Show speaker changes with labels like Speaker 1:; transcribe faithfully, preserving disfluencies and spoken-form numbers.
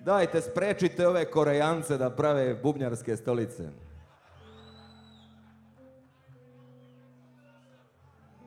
Speaker 1: Dajte, sprečite ove Korejance da prave bubnjarske stolice.